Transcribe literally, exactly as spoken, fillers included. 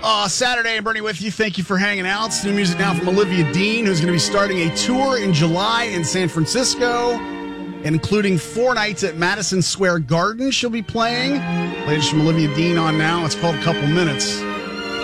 Uh, Saturday, and Bernie with you. Thank you for hanging out. It's new music now from Olivia Dean, who's going to be starting a tour in July in San Francisco, including four nights at Madison Square Garden she'll be playing. Latest from Olivia Dean on now. It's called A Couple Minutes.